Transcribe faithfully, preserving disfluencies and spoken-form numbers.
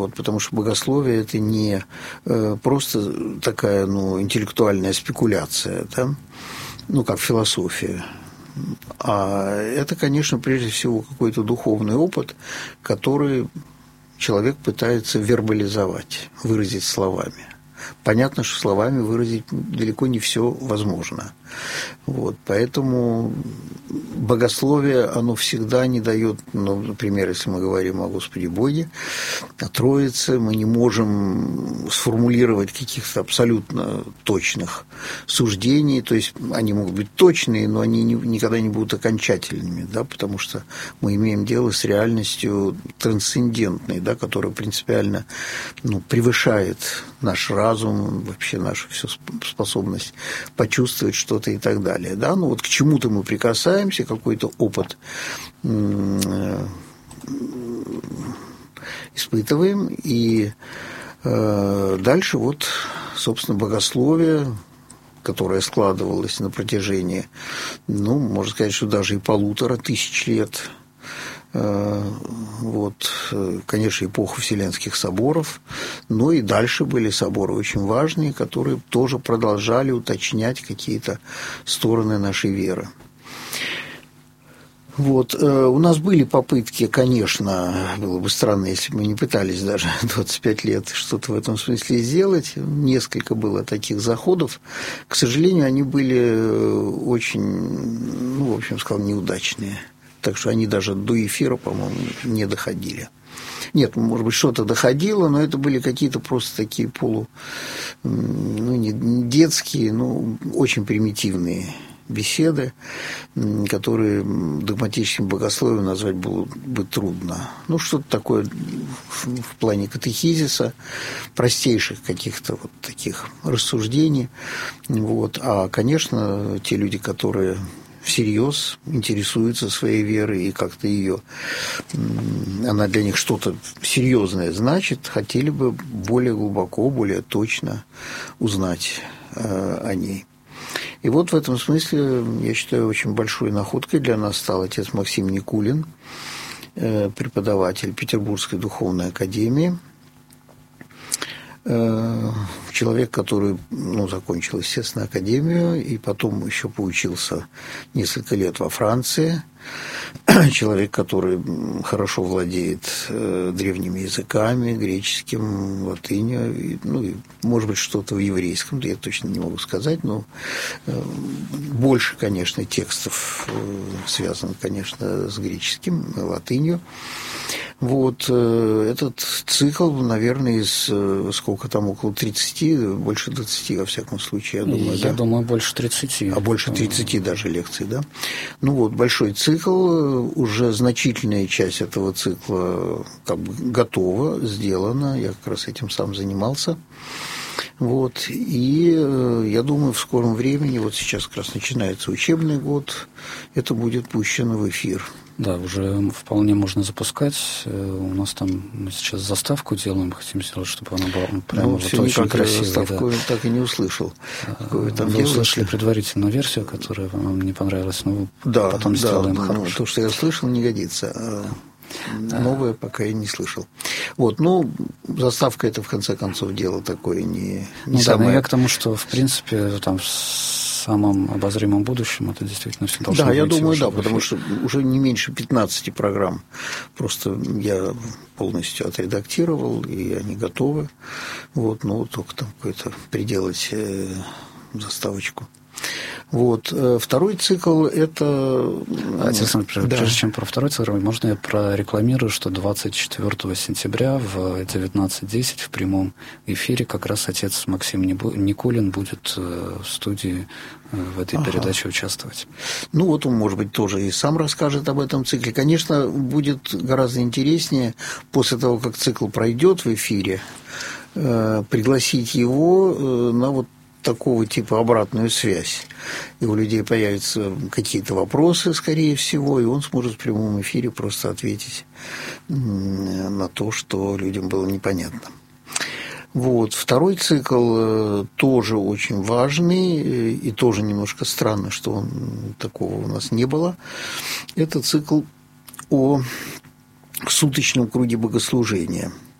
вот, потому что богословие – это не просто такая, ну, интеллектуальная спекуляция, да? Ну, как философия. А это, конечно, прежде всего какой-то духовный опыт, который человек пытается вербализовать, выразить словами. Понятно, что словами выразить далеко не все возможно. Вот, поэтому богословие, оно всегда не дает, ну, например, если мы говорим о Господе Боге, о Троице, мы не можем сформулировать каких-то абсолютно точных суждений, то есть они могут быть точные, но они не, никогда не будут окончательными, да, потому что мы имеем дело с реальностью трансцендентной, да, которая принципиально, ну, превышает наш разум, вообще нашу всю способность почувствовать что-то и так далее. Да? Ну, вот к чему-то мы прикасаемся, какой-то опыт испытываем, и дальше вот, собственно, богословие, которое складывалось на протяжении, ну, можно сказать, что даже и полутора тысяч лет. Вот, конечно, эпоха Вселенских соборов, но и дальше были соборы очень важные, которые тоже продолжали уточнять какие-то стороны нашей веры. Вот, у нас были попытки, конечно, было бы странно, если бы мы не пытались даже двадцать пять лет что-то в этом смысле сделать. Несколько было таких заходов. К сожалению, они были очень, ну, в общем, сказал, неудачные. Так что они даже до эфира, по-моему, не доходили. Нет, может быть, что-то доходило, но это были какие-то просто такие полу, ну, не детские, но очень примитивные беседы, которые догматическим богословием назвать было бы трудно. Ну, что-то такое в плане катехизиса, простейших каких-то вот таких рассуждений. Вот. А, конечно, те люди, которые всерьез интересуются своей верой и как-то ее, она для них что-то серьезное значит, хотели бы более глубоко, более точно узнать э, о ней. И вот в этом смысле, я считаю, очень большой находкой для нас стал отец Максим Никулин, э, преподаватель Петербургской духовной академии, человек, который, ну, закончил, естественно, академию и потом еще поучился несколько лет во Франции. Человек, который хорошо владеет древними языками, греческим, латынью, ну, и, может быть, что-то в еврейском, я точно не могу сказать, но больше, конечно, текстов связано, конечно, с греческим, латынью. Вот этот цикл, наверное, из сколько там, около тридцати, больше двадцати, во всяком случае, я думаю, я да? думаю, больше тридцати. А больше тридцати даже лекций, да? Ну вот, большой цикл, уже значительная часть этого цикла как бы готова, сделана, я как раз этим сам занимался. Вот, и я думаю, в скором времени, вот сейчас как раз начинается учебный год, это будет пущено в эфир. Да, уже вполне можно запускать. У нас там мы сейчас заставку делаем, хотим сделать, чтобы она была прямо, ну, вот очень красивая. Заставку да. Так и не услышал. Вы там Вы услышали предварительную версию, которая вам не понравилась, но да, потом да, сделаем да, хорошую. То, что я слышал, не годится. А новое пока я не слышал. Вот, ну, заставка это, в конце концов, дело такое не, не ну, самое... Да, но я к тому, что, в принципе, там в самом обозримом будущем это действительно все должно быть. Да, я быть. думаю, да, потому что уже не меньше пятнадцати программ просто я полностью отредактировал, и они готовы. Вот, ну, только там какой-то приделать э, заставочку. Вот. Второй цикл – это… Отец, например, да. Прежде чем про второй цикл, можно я прорекламирую, что двадцать четвёртого сентября в девятнадцать десять в прямом эфире как раз отец Максим Никулин будет в студии в этой ага. передаче участвовать. Ну, вот он, может быть, тоже и сам расскажет об этом цикле. Конечно, будет гораздо интереснее после того, как цикл пройдет в эфире, пригласить его на вот такого типа обратную связь. И у людей появятся какие-то вопросы, скорее всего, и он сможет в прямом эфире просто ответить на то, что людям было непонятно. Вот. Второй цикл тоже очень важный, и тоже немножко странно, что он, такого у нас не было. Это цикл о суточном круге богослужения.